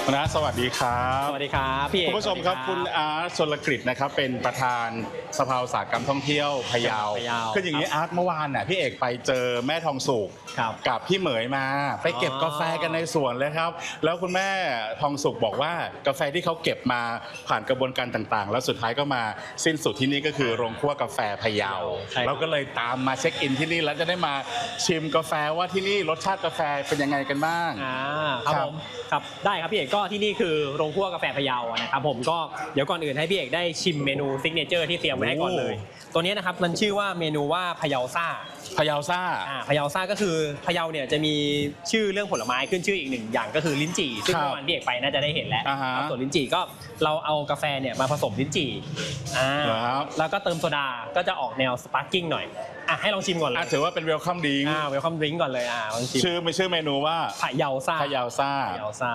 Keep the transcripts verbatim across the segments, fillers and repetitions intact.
นะสวัสดีครับสวัสดีครับพี่เอกคุณผู้ชมครับคุณอาร์ตชลกฤษนะครับเป็นประธานสภาอุตสาหกรรมท่องเที่ยวพะเยาคืออย่างนี้อาร์ตเมื่อวานน่ะพี่เอกไปเจอแม่ทองสุกกับพี่เหมยมาไปเก็บกาแฟกันในสวนเลยครับแล้วคุณแม่ทองสุกบอกว่ากาแฟที่เขาเก็บมาผ่านกระบวนการต่างๆแล้วสุดท้ายก็มาสิ้นสุดที่นี่ก็คือโรงคั่วกาแฟพะเยาเราก็เลยตามมาเช็คอินที่นี่แล้วจะได้มาชิมกาแฟว่าที่นี่รสชาติกาแฟเป็นยังไงกันบ้างอ่าครับผมครับได้ครับพี่เอกก็ที่นี่คือโรงคั่วกาแฟพะเยานะครับผมก็เดี๋ยวก่อนอื่นให้พี่เอกได้ชิมเมนูซิกเนเจอร์ที่เตรียมไว้ให้ก่อนเลยตัวนี้นะครับมันชื่อว่าเมนูว่าพะเยาซ่าพะเยาซ่าอ่าพะเยาซ่าก็คือพะเยาเนี่ยจะมีชื่อเรื่องผลไม้ขึ้นชื่ออีกหนึ่งอย่างก็คือลิ้นจี่ซึ่งเมื่อวานพี่เอกไปน่าจะได้เห็นแล้วส่วนลิ้นจี่ก็เราเอากาแฟเนี่ยมาผสมลิ้นจี่อ่าแล้วก็เติมโซดาก็จะออกแนวสปาร์กิ้งหน่อยอ่ะให้ลองชิมก่อนเลยถือว่าเป็นเวลคัมดริงก์อ่าเวลคัมดริงก์ก่อนเลยอ่าลองชิมชื่อไม่ชื่อเมนูว่าพะเยาซ่าพะเยาซ่าพะเยาซ่า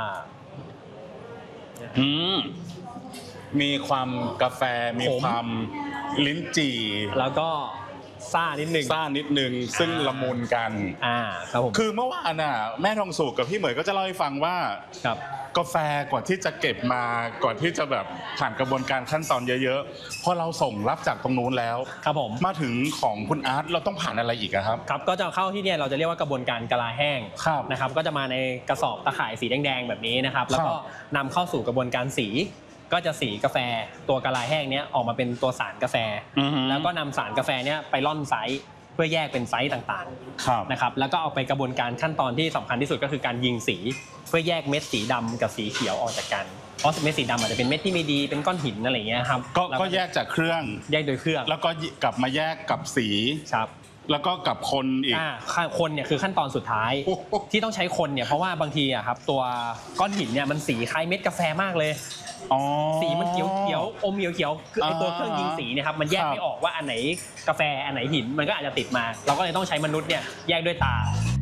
อืมมีความกาแฟมีความลิ้นจี่แล้วก็ซ่านิดนึงซ่านิดนึงซึ่งละมุนกันอ่าครับผมคือเมื่อวานน่ะแม่ทองสุกกับพี่เหมยก็จะเล่าให้ฟังว่าครับกาแฟก่อนที่จะเก็บมาก่อนที่จะแบบผ่านกระบวนการขั้นตอนเยอะๆพอเราส่งรับจากตรงนู้นแล้วครับผมมาถึงของคุณอาร์ตเราต้องผ่านอะไรอีกครับครับก็จะเข้าที่เนี่ยเราจะเรียกว่ากระบวนการกะลาแห้งนะครับก็จะมาในกระสอบตะข่ายสีแดงๆแบบนี้นะครับแล้วก็นำเข้าสู่กระบวนการสีก็จะสีกาแฟตัวกะลาแห้งเนี้ยออกมาเป็นตัวสารกาแฟแล้วก็นำสารกาแฟเนี้ยไปร่อนไซส์เพื่อแยกเป็นไซส์ต่างๆนะครับแล้วก็เอาไปกระบวนการขั้นตอนที่สำคัญที่สุดก็คือการยิงสีเพื่อแยกเม็ดสีดำกับสีเขียวออกจากกันเพราะเม็ดสีดำอาจจะเป็นเม็ดที่ไม่ดีเป็นก้อนหินอะไรอย่างเงี้ยครับก็แยกจากเครื่องแยกโดยเครื่องแล้วก็กลับมาแยกกับสีครับแล้วก็กับคนอีกคนเนี่ยคือขั้นตอนสุดท้ายที่ต้องใช้คนเนี่ยเพราะว่าบางทีอะครับตัวก้อนหินเนี่ยมันสีคล้ายเม็ดกาแฟมากเลยสีมันเขียวเขียวอมเขียวเขียวคือไอตัวเครื่องยิงสีเนี่ยครับมันแยกไม่ออกว่าอันไหนกาแฟอันไหนหินมันก็อาจจะติดมาเราก็เลยต้องใช้มนุษย์เนี่ยแยกด้วยตา